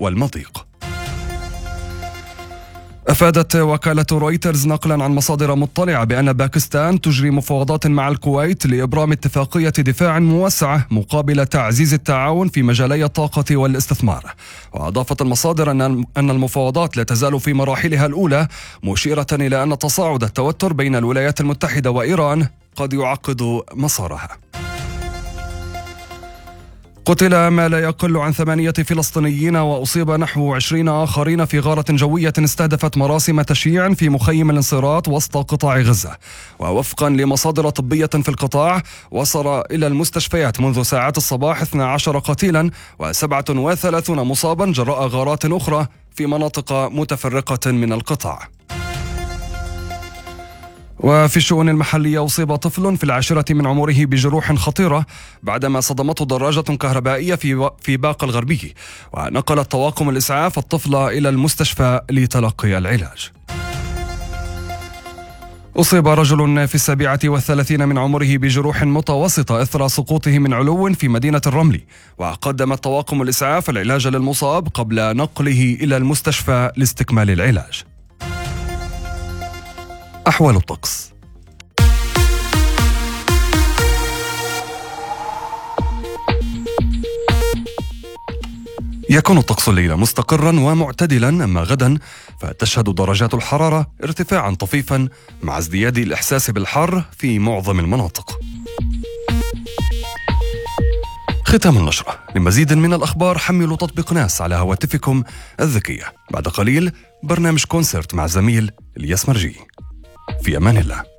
والمضيق. أفادت وكالة رويترز نقلا عن مصادر مطلعة بأن باكستان تجري مفاوضات مع الكويت لإبرام اتفاقية دفاع موسعة مقابل تعزيز التعاون في مجالي الطاقة والاستثمار. وأضافت المصادر أن المفاوضات لا تزال في مراحلها الأولى، مشيرة إلى أن تصاعد التوتر بين الولايات المتحدة وإيران قد يعقد مسارها. قتل ما لا يقل عن 8 فلسطينيين وأصيب نحو 20 آخرين في غارة جوية استهدفت مراسم تشييع في مخيم الانصراط وسط قطاع غزة. ووفقا لمصادر طبية في القطاع، وصل إلى المستشفيات منذ ساعات الصباح 12 قتيلا و37 مصابا جراء غارات أخرى في مناطق متفرقة من القطاع. وفي الشؤون المحلية، أصيب طفل في 10 من عمره بجروح خطيرة بعدما صدمته دراجة كهربائية في باقة الغربي، ونقل طواقم الإسعاف الطفل إلى المستشفى لتلقي العلاج. أصيب رجل في 37 من عمره بجروح متوسطة إثر سقوطه من علو في مدينة الرمل، وقدمت طواقم الإسعاف العلاج للمصاب قبل نقله إلى المستشفى لاستكمال العلاج. أحوال الطقس. يكون الطقس الليلة مستقرا ومعتدلا، أما غدا فتشهد درجات الحرارة ارتفاعا طفيفا مع ازدياد الإحساس بالحر في معظم المناطق. ختام النشرة. لمزيد من الأخبار حملوا تطبيق ناس على هواتفكم الذكية. بعد قليل برنامج كونسرت مع زميل الياس مرجي. في أمان الله.